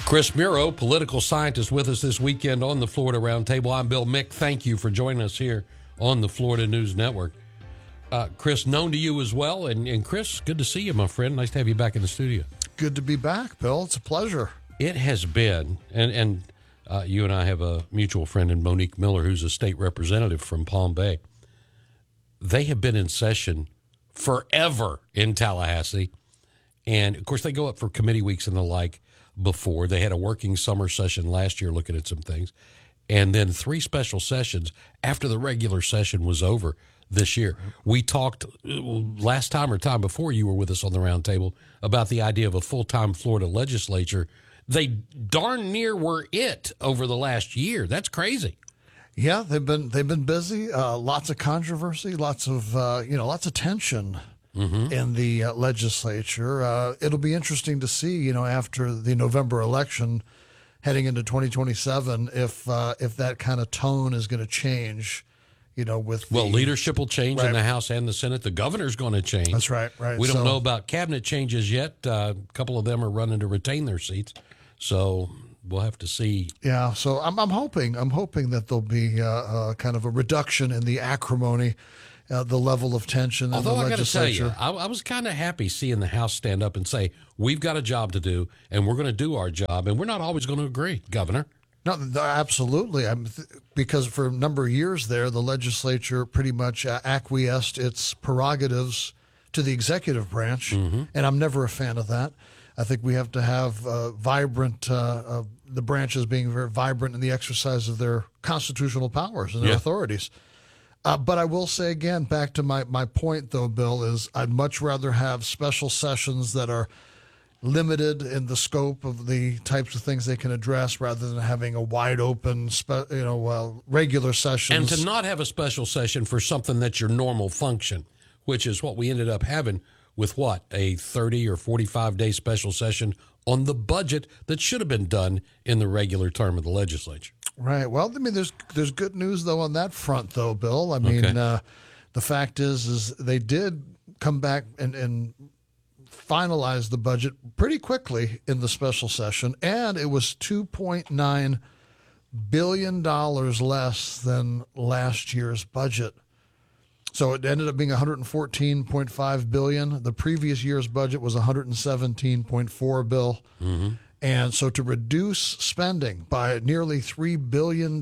Chris Muro, political scientist, with us this weekend on the Florida Roundtable. I'm Bill Mick. Thank you for joining us here on the Florida News Network. Chris, known to you as well. And Chris, good to see you, my friend. Nice to have you back in the studio. Good to be back, Bill. It's a pleasure. It has been. And you and I have a mutual friend in Monique Miller, who's a state representative from Palm Bay. They have been in session forever in Tallahassee. And, of course, they go up for committee weeks and the like before. They had a working summer session last year looking at some things. And then 3 special sessions after the regular session was over this year. We talked last time or time before you were with us on the roundtable about the idea of a full-time Florida legislature. They darn near were it over the last year. That's crazy. Yeah, they've been busy. Lots of controversy, lots of tension in the legislature. It'll be interesting to see, after the November election, heading into 2027, if that kind of tone is going to change. Leadership will change in the House and the Senate. The governor's going to change. That's right. We don't know about cabinet changes yet. A couple of them are running to retain their seats, so we'll have to see. Yeah, so I'm hoping that there'll be kind of a reduction in the acrimony, the level of tension in the legislature. Although I got to tell you, I was kind of happy seeing the House stand up and say, we've got a job to do, and we're going to do our job, and we're not always going to agree, Governor. No, absolutely. Because for a number of years there, the legislature pretty much acquiesced its prerogatives to the executive branch, and I'm never a fan of that. I think we have to have the branches being very vibrant in the exercise of their constitutional powers and their authorities. But I will say again, back to my point, though, Bill, is I'd much rather have special sessions that are limited in the scope of the types of things they can address rather than having a wide open, regular sessions. And to not have a special session for something that's your normal function, which is what we ended up having with a 30 or 45-day special session on the budget that should have been done in the regular term of the legislature. Right. Well, I mean, there's good news, though, on that front, though, Bill. I mean, the fact is they did come back and finalized the budget pretty quickly in the special session, and it was $2.9 billion less than last year's budget. So it ended up being $114.5 billion. The previous year's budget was $117.4 billion. And so to reduce spending by nearly $3 billion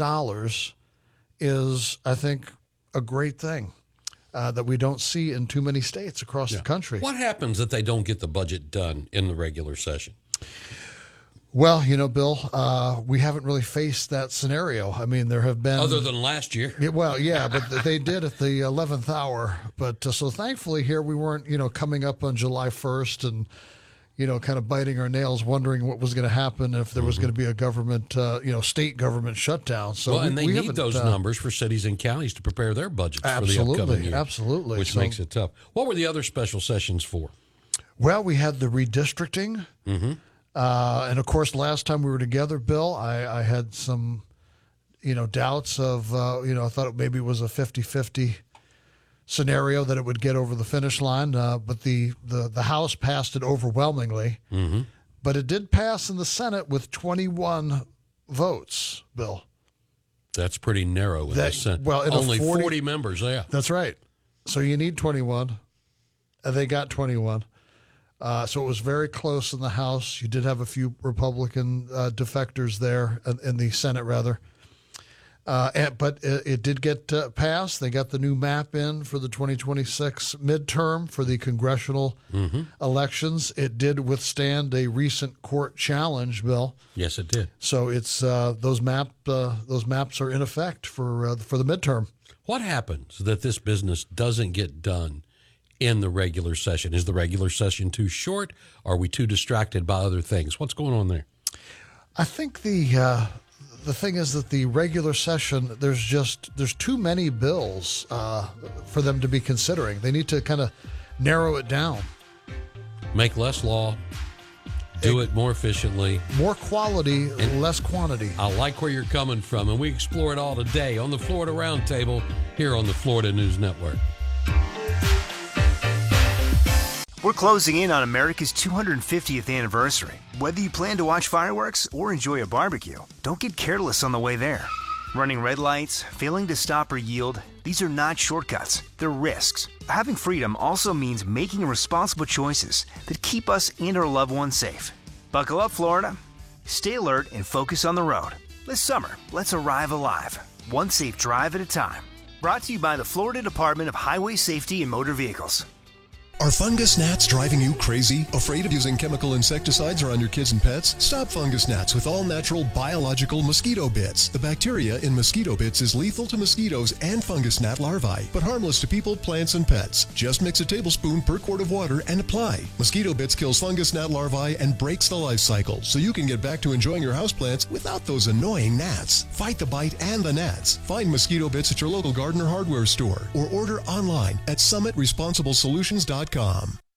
is, I think, a great thing. That we don't see in too many states across the country. What happens if they don't get the budget done in the regular session? Well, Bill, we haven't really faced that scenario. I mean, there have been... Other than last year. But they did at the 11th hour. But so thankfully here we weren't, coming up on July 1st and, kind of biting our nails, wondering what was going to happen if there was going to be a government, state government shutdown. So and they need those numbers for cities and counties to prepare their budgets for the upcoming year. Absolutely. Which makes it tough. What were the other special sessions for? Well, we had the redistricting. And, of course, last time we were together, Bill, I had some, doubts of, I thought it maybe was a 50-50 scenario that it would get over the finish line, but the House passed it overwhelmingly. But it did pass in the Senate with 21 votes, Bill. That's pretty narrow in the Senate. Well, only 40 members, That's right. So you need 21. They got 21. So it was very close in the House. You did have a few Republican defectors there, in the Senate, rather. But it did get passed. They got the new map in for the 2026 midterm for the congressional elections. It did withstand a recent court challenge, Bill. Yes, it did. So it's those maps are in effect for the midterm. What happens that this business doesn't get done in the regular session? Is the regular session too short? Are we too distracted by other things? What's going on there? I think the thing is that the regular session, there's too many bills for them to be considering. They need to kind of narrow it down. Make less law, do it more efficiently. More quality, less quantity. I like where you're coming from, and we explore it all today on the Florida Roundtable here on the Florida News Network. We're closing in on America's 250th anniversary. Whether you plan to watch fireworks or enjoy a barbecue, don't get careless on the way there. Running red lights, failing to stop or yield, these are not shortcuts, they're risks. Having freedom also means making responsible choices that keep us and our loved ones safe. Buckle up, Florida. Stay alert and focus on the road. This summer, let's arrive alive, one safe drive at a time. Brought to you by the Florida Department of Highway Safety and Motor Vehicles. Are fungus gnats driving you crazy? Afraid of using chemical insecticides around your kids and pets? Stop fungus gnats with all-natural biological mosquito bits. The bacteria in mosquito bits is lethal to mosquitoes and fungus gnat larvae, but harmless to people, plants, and pets. Just mix a tablespoon per quart of water and apply. Mosquito bits kills fungus gnat larvae and breaks the life cycle, so you can get back to enjoying your houseplants without those annoying gnats. Fight the bite and the gnats. Find mosquito bits at your local garden or hardware store, or order online at summitresponsiblesolutions.com.